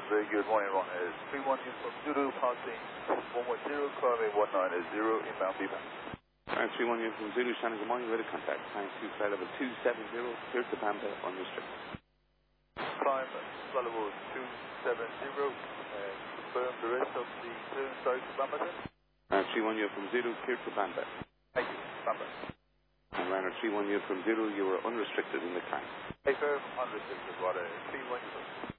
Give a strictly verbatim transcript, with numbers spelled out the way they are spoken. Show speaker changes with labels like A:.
A: very good morning, Ron. It's three one U from Zulu, passing one one zero, climbing one nine zero, inbound B bank.
B: Alright, three one U from Zulu, Shannon, good morning, ready to contact. Climb to flight level two seven zero, clear to Panda, unrestricted.
A: Climb flight level two seven zero, and confirm the rest of the turn start to Bamba.
B: Alright, three one U from Zulu, clear to Panda.
A: Thank you, Bamba.
B: And Runner three one U from Zulu, you were unrestricted in the climb.
A: Hey, firm, unrestricted, water, three one U.